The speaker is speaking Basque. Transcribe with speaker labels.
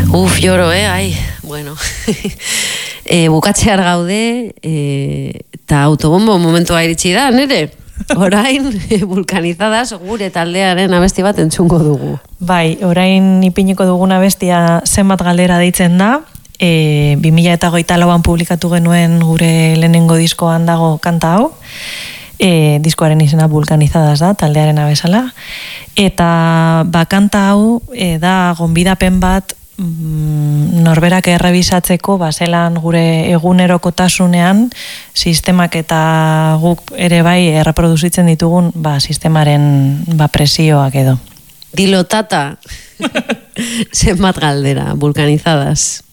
Speaker 1: Lloro, ai, bueno. Bukatzear gaude, eta autobombo momentua iritsi da, nire? Orain, vulkanizadas, gure taldearen abesti bat entzungo dugu.
Speaker 2: Bai, orain ipiniko dugun abestia zenbat galdera deitzen da. 2008an publikatu genuen gure lehenengo diskoan dago kanta hau. Diskoaren izena vulkanizadas da, taldearen abesala. Eta kanta hau da gonbidapen bat norberak errebisatzeko zelan gure egunerokotasunean sistemak eta guk ere bai erreproduzitzen ditugun sistemaren presioak edo.
Speaker 1: Dilo tata, zenbat galdera, vulkanizadas.